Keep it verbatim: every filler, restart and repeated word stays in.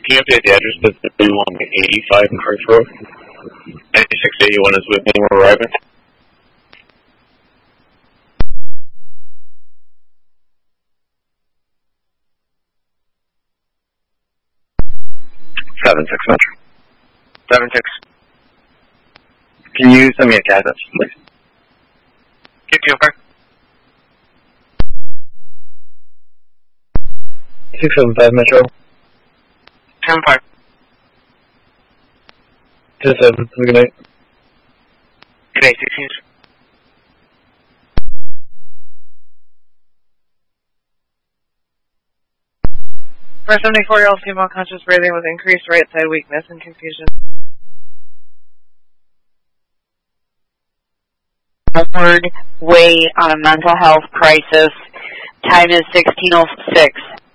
Can you update the address to thirty-one eighty-five North Road? ninety-six eighty-one is with me, we're arriving. seven six Metro. seven six. Can you send me a CAD, please? Get to your car. six seven five Metro. ten five. two seven, good night. Good night, sixteen. For seventy-four-year-old female conscious breathing with increased right side weakness and confusion. Upward way on a mental health crisis. Time is sixteen oh six.